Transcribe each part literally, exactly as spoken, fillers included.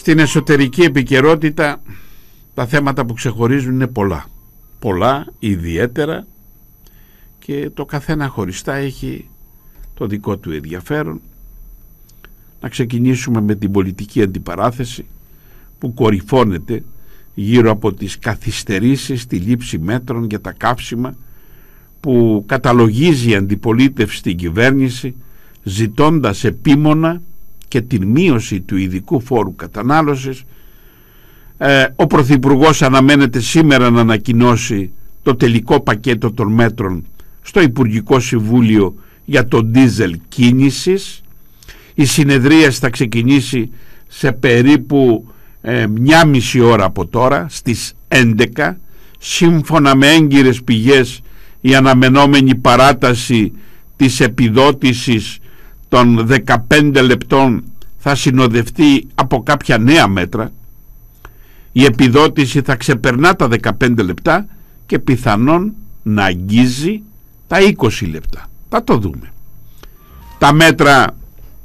Στην εσωτερική επικαιρότητα τα θέματα που ξεχωρίζουν είναι πολλά. Πολλά, ιδιαίτερα, και το καθένα χωριστά έχει το δικό του ενδιαφέρον. Να ξεκινήσουμε με την πολιτική αντιπαράθεση που κορυφώνεται γύρω από τις καθυστερήσεις στη λήψη μέτρων για τα καύσιμα, που καταλογίζει η αντιπολίτευση στην κυβέρνηση ζητώντας επίμονα και την μείωση του ειδικού φόρου κατανάλωσης. Ε, ο Πρωθυπουργός αναμένεται σήμερα να ανακοινώσει το τελικό πακέτο των μέτρων στο Υπουργικό Συμβούλιο για το ντίζελ κίνησης. Η συνεδρίαση θα ξεκινήσει σε περίπου ε, μια μισή ώρα από τώρα, στις έντεκα. Σύμφωνα με έγκυρες πηγές, η αναμενόμενη παράταση της επιδότησης των δεκαπέντε λεπτών θα συνοδευτεί από κάποια νέα μέτρα. Η επιδότηση θα ξεπερνά τα δεκαπέντε λεπτά και πιθανόν να αγγίζει τα είκοσι λεπτά. Θα το δούμε. Τα μέτρα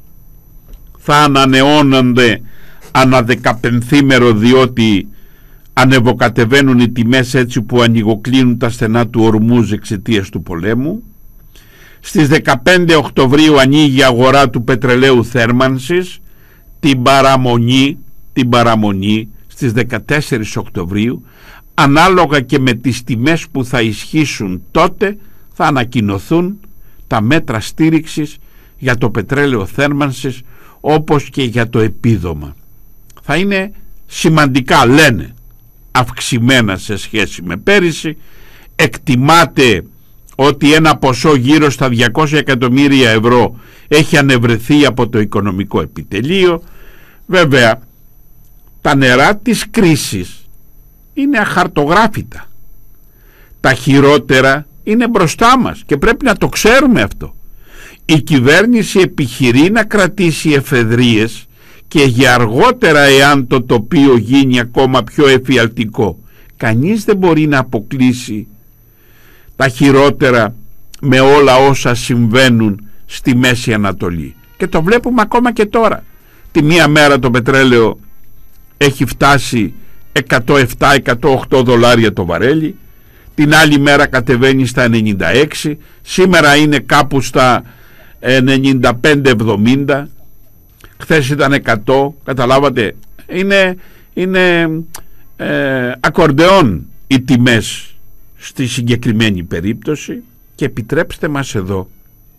θα ανανεώνονται ανά δεκαπενθήμερο, διότι ανεβοκατεβαίνουν οι τιμές έτσι που ανοιγοκλίνουν τα στενά του Ορμούζ εξαιτίας του πολέμου. Στις δεκαπέντε Οκτωβρίου ανοίγει η αγορά του πετρελαίου θέρμανσης. Την παραμονή, την παραμονή στις δεκατέσσερις Οκτωβρίου, ανάλογα και με τις τιμές που θα ισχύσουν τότε, θα ανακοινωθούν τα μέτρα στήριξης για το πετρέλαιο θέρμανσης, όπως και για το επίδομα. Θα είναι σημαντικά, λένε, αυξημένα σε σχέση με πέρυσι. Εκτιμάται ότι ένα ποσό γύρω στα διακόσια εκατομμύρια ευρώ έχει ανεβρεθεί από το οικονομικό επιτελείο. Βέβαια, τα νερά της κρίσης είναι αχαρτογράφητα. Τα χειρότερα είναι μπροστά μας και πρέπει να το ξέρουμε αυτό. Η κυβέρνηση επιχειρεί να κρατήσει εφεδρίες και για αργότερα, εάν το τοπίο γίνει ακόμα πιο εφιαλτικό. Κανείς δεν μπορεί να αποκλείσει τα χειρότερα με όλα όσα συμβαίνουν στη Μέση Ανατολή. Και το βλέπουμε ακόμα και τώρα. Τη μία μέρα το πετρέλαιο έχει φτάσει εκατό επτά εκατό οκτώ δολάρια το βαρέλι, την άλλη μέρα κατεβαίνει στα ενενήντα έξι, σήμερα είναι κάπου στα ενενήντα πέντε εβδομήντα, χθες ήταν εκατό. Καταλάβατε, είναι, είναι ε, ακορντεόν οι τιμές στη συγκεκριμένη περίπτωση. Και επιτρέψτε μας εδώ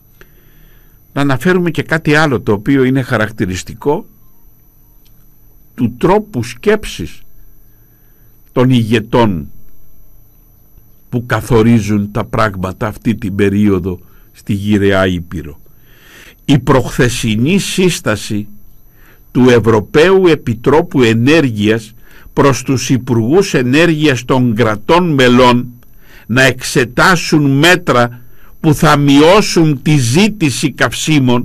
να αναφέρουμε και κάτι άλλο, το οποίο είναι χαρακτηριστικό του τρόπου σκέψης των ηγετών που καθορίζουν τα πράγματα αυτή την περίοδο στη γυραιά Ήπειρο. Η προχθεσινή σύσταση του Ευρωπαίου Επιτρόπου Ενέργειας προς τους Υπουργούς Ενέργειας των κρατών μελών να εξετάσουν μέτρα που θα μειώσουν τη ζήτηση καυσίμων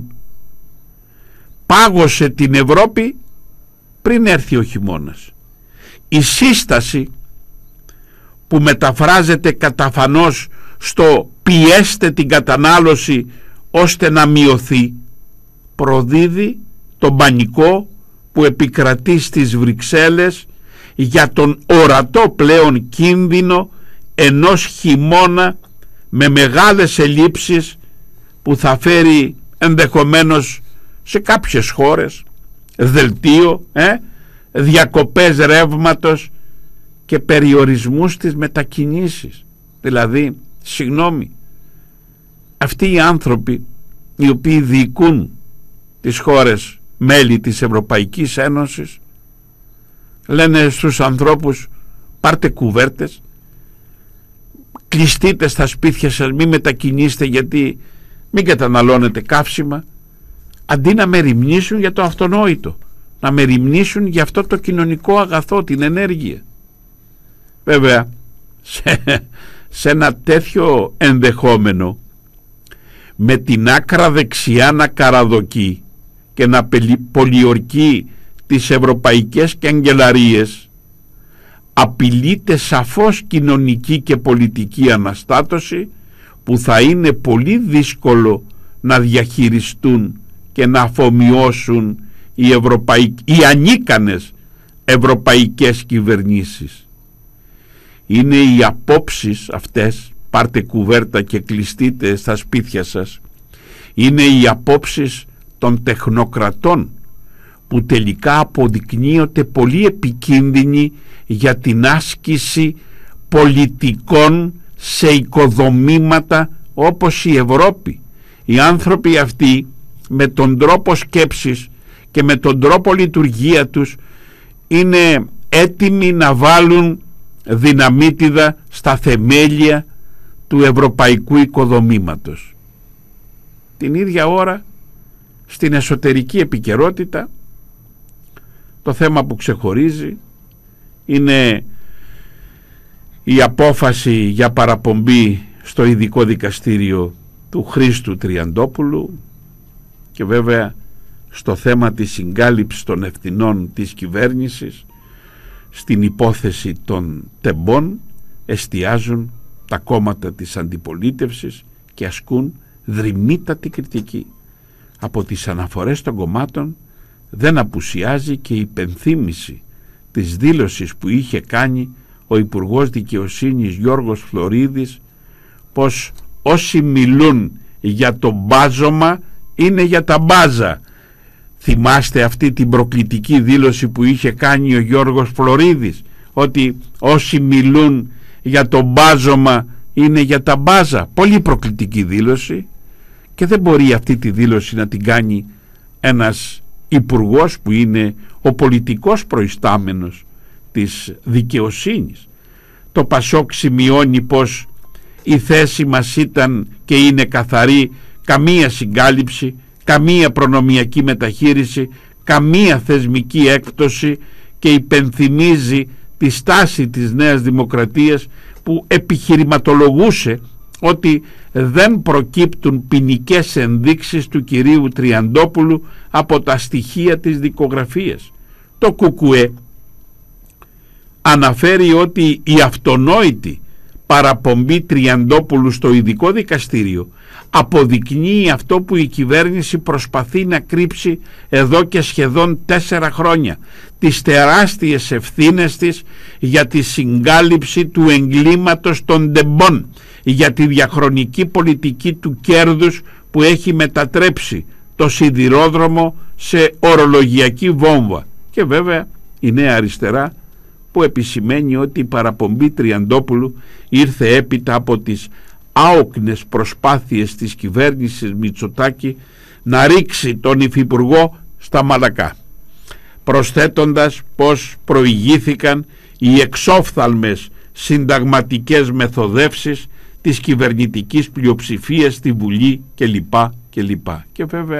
πάγωσε την Ευρώπη πριν έρθει ο χειμώνας. Η σύσταση, που μεταφράζεται καταφανώς στο πιέστε την κατανάλωση ώστε να μειωθεί, προδίδει τον πανικό που επικρατεί στις Βρυξέλλες για τον ορατό πλέον κίνδυνο ενός χειμώνα με μεγάλες ελλείψεις που θα φέρει ενδεχομένως σε κάποιες χώρες δελτίο, ε, διακοπές ρεύματος και περιορισμούς στις μετακινήσεις. Δηλαδή, συγγνώμη, αυτοί οι άνθρωποι οι οποίοι διοικούν τις χώρες μέλη της Ευρωπαϊκής Ένωσης λένε στους ανθρώπους: πάρτε κουβέρτες, κλειστείτε στα σπίτια σας, μην μετακινήσετε γιατί μην καταναλώνετε καύσιμα, αντί να μεριμνήσουν για το αυτονόητο, να μεριμνήσουν για αυτό το κοινωνικό αγαθό, την ενέργεια. Βέβαια, σε, σε ένα τέτοιο ενδεχόμενο, με την άκρα δεξιά να καραδοκεί και να πολιορκεί τις ευρωπαϊκές καγκελαρίες, απειλείται σαφώς κοινωνική και πολιτική αναστάτωση που θα είναι πολύ δύσκολο να διαχειριστούν και να αφομοιώσουν οι, ευρωπαϊκ... οι ανίκανες ευρωπαϊκές κυβερνήσεις. Είναι οι απόψεις αυτές, πάρτε κουβέρτα και κλειστείτε στα σπίτια σας, είναι οι απόψεις των τεχνοκρατών που τελικά αποδεικνύονται πολύ επικίνδυνοι για την άσκηση πολιτικών σε οικοδομήματα όπως η Ευρώπη. Οι άνθρωποι αυτοί με τον τρόπο σκέψης και με τον τρόπο λειτουργία τους είναι έτοιμοι να βάλουν δυναμίτιδα στα θεμέλια του ευρωπαϊκού οικοδομήματος. Την ίδια ώρα στην εσωτερική επικαιρότητα το θέμα που ξεχωρίζει είναι η απόφαση για παραπομπή στο ειδικό δικαστήριο του Χρήστου Τριαντόπουλου και βέβαια στο θέμα της συγκάλυψης των ευθυνών της κυβέρνησης στην υπόθεση των τεμπών εστιάζουν τα κόμματα της αντιπολίτευσης και ασκούν δρυμύτατη κριτική. Από τις αναφορές των κομμάτων δεν απουσιάζει και η υπενθύμηση της δήλωσης που είχε κάνει ο Υπουργός Δικαιοσύνης Γιώργος Φλωρίδης πως όσοι μιλούν για το μπάζωμα είναι για τα μπάζα. Θυμάστε αυτή την προκλητική δήλωση που είχε κάνει ο Γιώργος Φλωρίδης, ότι όσοι μιλούν για το μπάζωμα είναι για τα μπάζα. Πολύ προκλητική δήλωση, και δεν μπορεί αυτή τη δήλωση να την κάνει ένας υπουργός που είναι ο πολιτικός προϊστάμενος της δικαιοσύνης. Το Πασόκ σημειώνει πως η θέση μας ήταν και είναι καθαρή, καμία συγκάλυψη, καμία προνομιακή μεταχείριση, καμία θεσμική έκπτωση, και υπενθυμίζει τη στάση της Νέας Δημοκρατίας που επιχειρηματολογούσε ότι δεν προκύπτουν ποινικές ενδείξεις του κυρίου Τριαντόπουλου από τα στοιχεία της δικογραφίας. Το ΚΚΕ αναφέρει ότι η αυτονόητη παραπομπή Τριαντόπουλου στο ειδικό δικαστήριο αποδεικνύει αυτό που η κυβέρνηση προσπαθεί να κρύψει εδώ και σχεδόν τέσσερα χρόνια, τις τεράστιες ευθύνες της για τη συγκάλυψη του εγκλήματος των τεμπών, για τη διαχρονική πολιτική του κέρδους που έχει μετατρέψει το σιδηρόδρομο σε ορολογιακή βόμβα. Και βέβαια η Νέα Αριστερά που επισημαίνει ότι η παραπομπή Τριαντόπουλου ήρθε έπειτα από τις άοκνες προσπάθειες της κυβέρνησης Μητσοτάκη να ρίξει τον υφυπουργό στα μαλακά, προσθέτοντας πως προηγήθηκαν οι εξόφθαλμες συνταγματικές μεθοδεύσεις της κυβερνητικής πλειοψηφίας στη Βουλή κλπ. κλπ. Και βέβαια